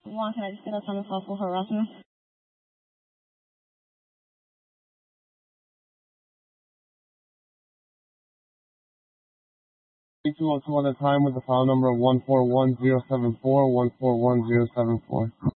One, can I just get a time of possible harassment? 3202 on the time with the file number 141074, 141074.